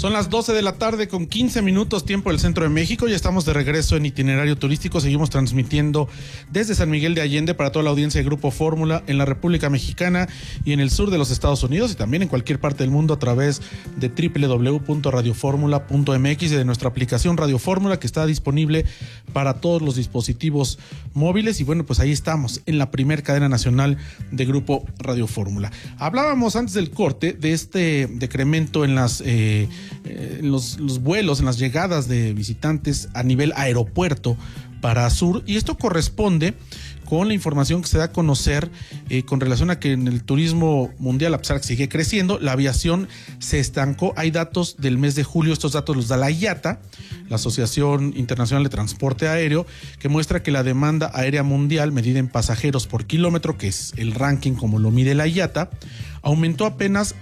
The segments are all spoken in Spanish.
Son las 12 de la tarde con 15 minutos, tiempo del centro de México. Ya estamos de regreso en Itinerario Turístico. Seguimos transmitiendo desde San Miguel de Allende para toda la audiencia de Grupo Fórmula en la República Mexicana y en el sur de los Estados Unidos y también en cualquier parte del mundo a través de www.radioformula.mx y de nuestra aplicación Radio Fórmula, que está disponible para todos los dispositivos móviles. Y bueno, pues ahí estamos en la primer cadena nacional de Grupo Radio Fórmula. Hablábamos antes del corte de este decremento en los vuelos, en las llegadas de visitantes a nivel aeropuerto para Sur, y esto corresponde con la información que se da a conocer con relación a que en el turismo mundial, a pesar de que sigue creciendo, la aviación se estancó. Hay datos del mes de julio, estos datos los da la IATA, la Asociación Internacional de Transporte Aéreo, que muestra que la demanda aérea mundial, medida en pasajeros por kilómetro, que es el ranking como lo mide la IATA, aumentó apenas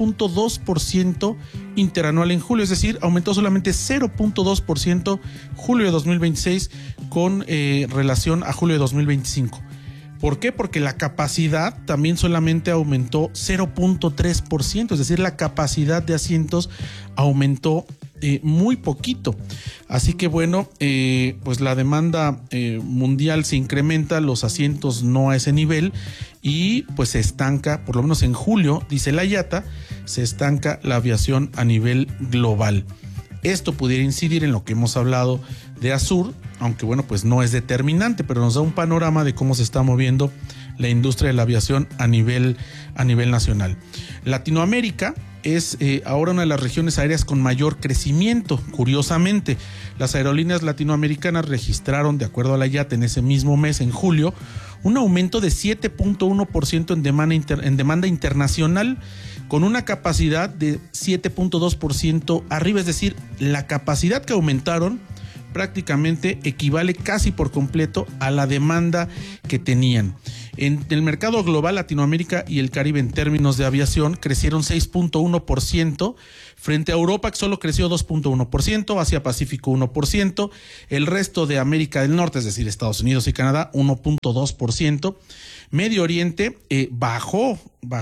0.2% interanual en julio, es decir, aumentó solamente 0.2% julio de 2026 con relación a julio de 2025. ¿Por qué? Porque la capacidad también solamente aumentó 0.3%, es decir, la capacidad de asientos aumentó muy poquito. Así que bueno, pues la demanda mundial se incrementa, los asientos no a ese nivel y pues se estanca, por lo menos en julio, dice la IATA, se estanca la aviación a nivel global. Esto pudiera incidir en lo que hemos hablado de Azur, aunque bueno, pues no es determinante, pero nos da un panorama de cómo se está moviendo la industria de la aviación a nivel nacional. Latinoamérica es ahora una de las regiones aéreas con mayor crecimiento. Curiosamente, las aerolíneas latinoamericanas registraron, de acuerdo a la IATA, en ese mismo mes, en julio, un aumento de 7.1% en demanda internacional, con una capacidad de 7.2% arriba, es decir, la capacidad que aumentaron prácticamente equivale casi por completo a la demanda que tenían. En el mercado global, Latinoamérica y el Caribe en términos de aviación crecieron 6.1%, frente a Europa, que solo creció 2.1%, Asia Pacífico 1%, el resto de América del Norte, es decir, Estados Unidos y Canadá, 1.2%, Medio Oriente bajó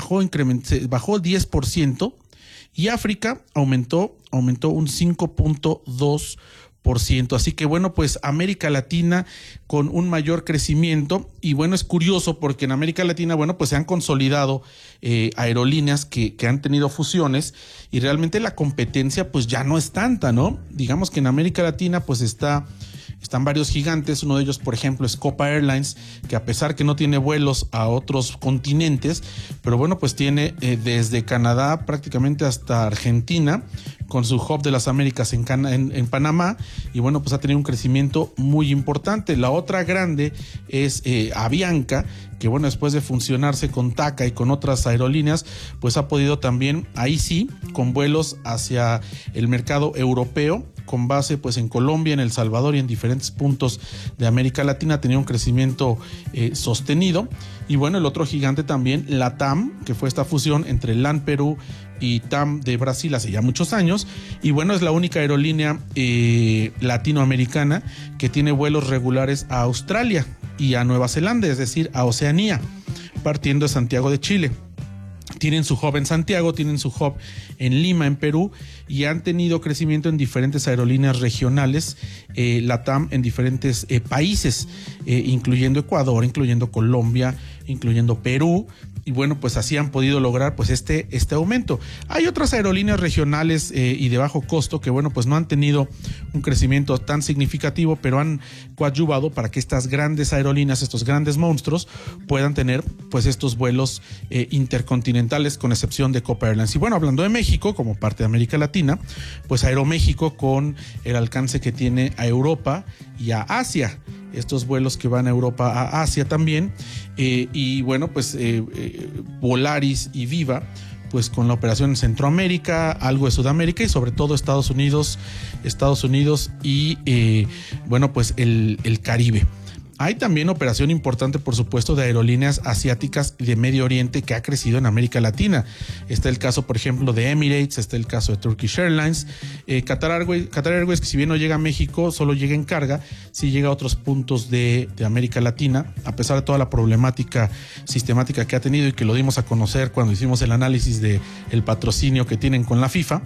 10%, y África aumentó un 5.2%. Así que bueno, pues América Latina con un mayor crecimiento. Y bueno, es curioso porque en América Latina, bueno, pues se han consolidado aerolíneas que han tenido fusiones y realmente la competencia pues ya no es tanta, ¿no? Digamos que en América Latina pues están varios gigantes. Uno de ellos, por ejemplo, es Copa Airlines, que a pesar que no tiene vuelos a otros continentes, pero bueno, pues tiene desde Canadá prácticamente hasta Argentina, con su hub de las Américas en Panamá, y bueno, pues ha tenido un crecimiento muy importante. La otra grande es Avianca, que bueno, después de funcionarse con TACA y con otras aerolíneas, pues ha podido también, ahí sí, con vuelos hacia el mercado europeo, con base pues en Colombia, en El Salvador y en diferentes puntos de América Latina, ha tenido un crecimiento sostenido. Y bueno, el otro gigante también, LATAM, que fue esta fusión entre LAN Perú y TAM de Brasil hace ya muchos años, y bueno, es la única aerolínea latinoamericana que tiene vuelos regulares a Australia y a Nueva Zelanda, es decir, a Oceanía, partiendo de Santiago de Chile. Tienen su hub en Santiago, tienen su hub en Lima, en Perú, y han tenido crecimiento en diferentes aerolíneas regionales, LATAM, en diferentes países, incluyendo Ecuador, incluyendo Colombia, incluyendo Perú. Y bueno, pues así han podido lograr pues este aumento. Hay otras aerolíneas regionales y de bajo costo que bueno, pues no han tenido un crecimiento tan significativo, pero han coadyuvado para que estas grandes aerolíneas, estos grandes monstruos, puedan tener pues estos vuelos intercontinentales, con excepción de Copa Airlines. Y bueno, hablando de México como parte de América Latina, pues Aeroméxico, con el alcance que tiene a Europa y a Asia, estos vuelos que van a Europa, a Asia también, y bueno, pues Volaris y Viva, pues con la operación en Centroamérica, algo de Sudamérica y sobre todo Estados Unidos y bueno, pues el Caribe. Hay también operación importante, por supuesto, de aerolíneas asiáticas y de Medio Oriente que ha crecido en América Latina. Está el caso, por ejemplo, de Emirates, está el caso de Turkish Airlines, Qatar Airways, que si bien no llega a México, solo llega en carga, sí llega a otros puntos de América Latina, a pesar de toda la problemática sistemática que ha tenido y que lo dimos a conocer cuando hicimos el análisis del patrocinio que tienen con la FIFA.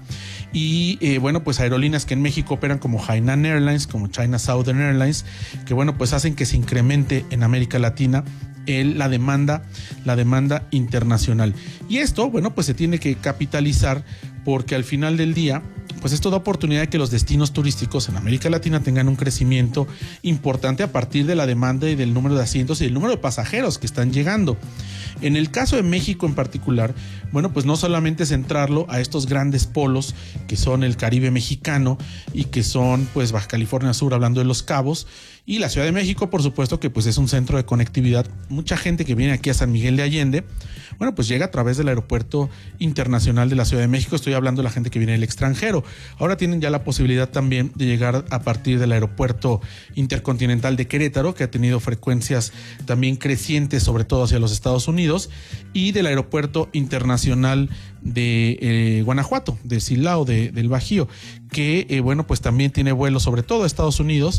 Y bueno, pues aerolíneas que en México operan como Hainan Airlines, como China Southern Airlines, que bueno, pues hacen que se incremente en América Latina la demanda internacional. Y esto, bueno, pues se tiene que capitalizar porque al final del día, pues esto da oportunidad de que los destinos turísticos en América Latina tengan un crecimiento importante a partir de la demanda y del número de asientos y del número de pasajeros que están llegando. En el caso de México en particular, bueno, pues no solamente centrarlo a estos grandes polos que son el Caribe mexicano y que son pues Baja California Sur, hablando de Los Cabos, y la Ciudad de México, por supuesto, que pues es un centro de conectividad. Mucha gente que viene aquí a San Miguel de Allende, bueno, pues llega a través del Aeropuerto Internacional de la Ciudad de México. Estoy hablando de la gente que viene del extranjero. Ahora tienen ya la posibilidad también de llegar a partir del Aeropuerto Intercontinental de Querétaro, que ha tenido frecuencias también crecientes, sobre todo hacia los Estados Unidos, y del Aeropuerto Internacional de Guanajuato, de Silao, del Bajío, que bueno, pues también tiene vuelos sobre todo a Estados Unidos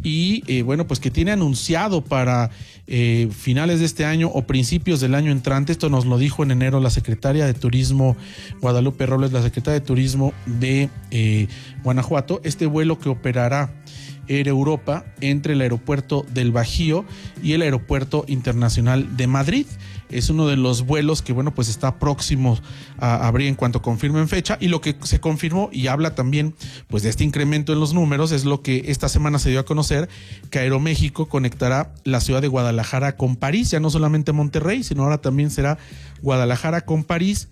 y bueno, pues que tiene anunciado para finales de este año o principios del año entrante. Esto nos lo dijo en enero la secretaria de Turismo, Guadalupe Robles, la secretaria de Turismo de Guanajuato, este vuelo que operará Air Europa entre el aeropuerto del Bajío y el aeropuerto internacional de Madrid. Es uno de los vuelos que, bueno, pues está próximo a abrir en cuanto confirmen fecha, y lo que se confirmó y habla también pues de este incremento en los números es lo que esta semana se dio a conocer, que Aeroméxico conectará la ciudad de Guadalajara con París, ya no solamente Monterrey, sino ahora también será Guadalajara con París.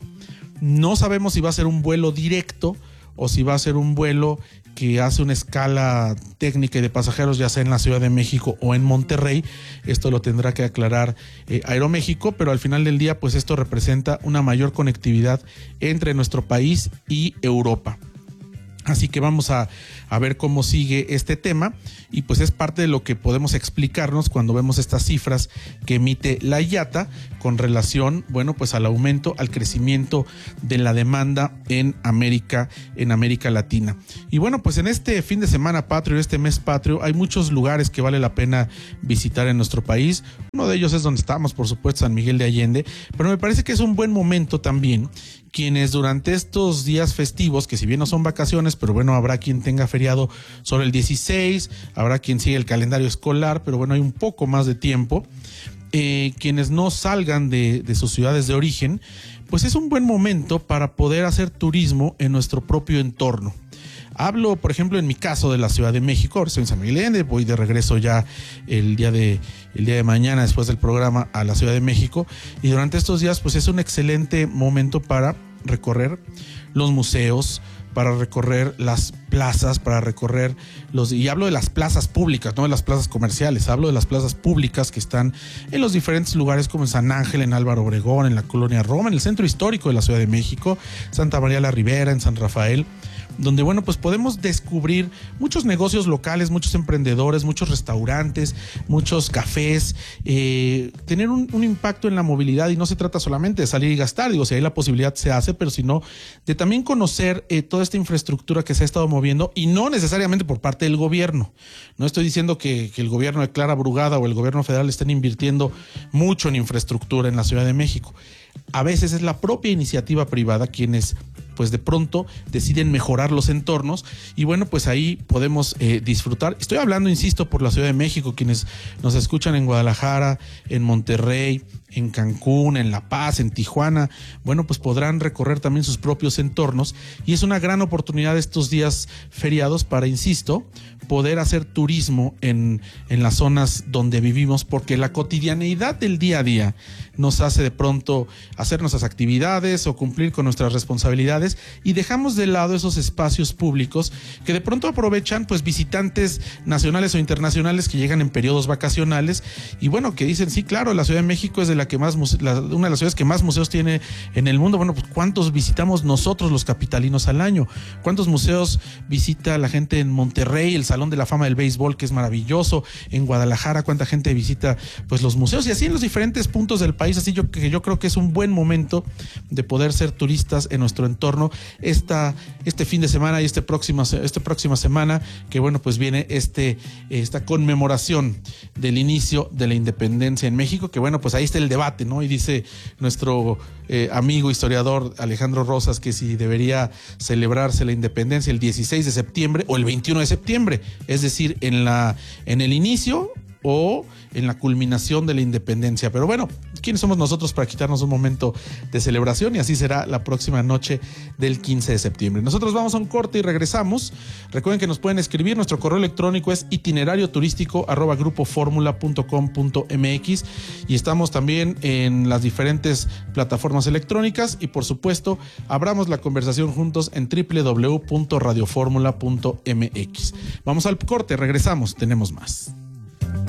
No sabemos si va a ser un vuelo directo o si va a ser un vuelo que hace una escala técnica y de pasajeros, ya sea en la Ciudad de México o en Monterrey. Esto lo tendrá que aclarar Aeroméxico, pero al final del día, pues esto representa una mayor conectividad entre nuestro país y Europa. Así que vamos a ver cómo sigue este tema, y pues es parte de lo que podemos explicarnos cuando vemos estas cifras que emite la IATA con relación, bueno, pues al aumento, al crecimiento de la demanda en América Latina. Y bueno, pues en este fin de semana patrio, este mes patrio, hay muchos lugares que vale la pena visitar en nuestro país. Uno de ellos es donde estamos, por supuesto, San Miguel de Allende, pero me parece que es un buen momento también quienes durante estos días festivos, que si bien no son vacaciones, pero bueno, habrá quien tenga feriado sobre el 16, habrá quien sigue el calendario escolar, pero bueno, hay un poco más de tiempo. Quienes no salgan de sus ciudades de origen, pues es un buen momento para poder hacer turismo en nuestro propio entorno. Hablo, por ejemplo, en mi caso de la Ciudad de México. Ahora estoy en San Miguel de Allende, voy de regreso ya el día de mañana después del programa a la Ciudad de México, y durante estos días pues es un excelente momento para recorrer los museos, para recorrer las plazas, para recorrer y hablo de las plazas públicas, no de las plazas comerciales, hablo de las plazas públicas que están en los diferentes lugares como en San Ángel, en Álvaro Obregón, en la Colonia Roma, en el centro histórico de la Ciudad de México, Santa María la Ribera, en San Rafael, donde, bueno, pues podemos descubrir muchos negocios locales, muchos emprendedores, muchos restaurantes, muchos cafés, tener un impacto en la movilidad. Y no se trata solamente de salir y gastar, digo, si hay la posibilidad se hace, pero sino de también conocer toda esta infraestructura que se ha estado moviendo, y no necesariamente por parte del gobierno. No estoy diciendo que el gobierno de Clara Brugada o el gobierno federal estén invirtiendo mucho en infraestructura en la Ciudad de México. A veces es la propia iniciativa privada quienes pues de pronto deciden mejorar los entornos, y bueno, pues ahí podemos disfrutar. Estoy hablando, insisto, por la Ciudad de México. Quienes nos escuchan en Guadalajara, en Monterrey, en Cancún, en La Paz, en Tijuana, bueno, pues podrán recorrer también sus propios entornos, y es una gran oportunidad estos días feriados para, insisto, poder hacer turismo en las zonas donde vivimos, porque la cotidianeidad del día a día nos hace de pronto hacer nuestras actividades o cumplir con nuestras responsabilidades, y dejamos de lado esos espacios públicos que de pronto aprovechan pues visitantes nacionales o internacionales que llegan en periodos vacacionales, y bueno, que dicen, sí, claro, la Ciudad de México es de la que más una de las ciudades que más museos tiene en el mundo. Bueno, pues ¿cuántos visitamos nosotros los capitalinos al año? ¿Cuántos museos visita la gente en Monterrey, El Salón de la Fama del Béisbol, que es maravilloso, en Guadalajara, cuánta gente visita pues los museos, y así en los diferentes puntos del país. Así yo creo que es un buen momento de poder ser turistas en nuestro entorno este fin de semana y esta próxima semana, que bueno, pues viene esta conmemoración del inicio de la independencia en México, que bueno, pues ahí está el debate, ¿no? Y dice nuestro amigo historiador Alejandro Rosas que si debería celebrarse la independencia el 16 de septiembre o el 21 de septiembre, es decir, en el inicio o en la culminación de la independencia. Pero bueno, ¿quiénes somos nosotros para quitarnos un momento de celebración? Y así será la próxima noche del 15 de septiembre. Nosotros vamos a un corte y regresamos. Recuerden que nos pueden escribir, nuestro correo electrónico es itinerarioturístico@grupoformula.com.mx, y estamos también en las diferentes plataformas electrónicas, y por supuesto abramos la conversación juntos en www.radioformula.mx. Vamos al corte, regresamos, tenemos más.